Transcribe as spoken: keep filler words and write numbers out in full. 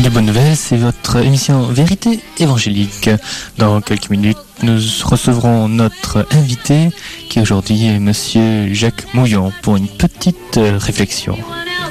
Radio Bonne Nouvelle, c'est votre émission Vérité évangélique. Dans quelques minutes, nous recevrons notre invité qui aujourd'hui est Monsieur Jacques Mouillon pour une petite réflexion.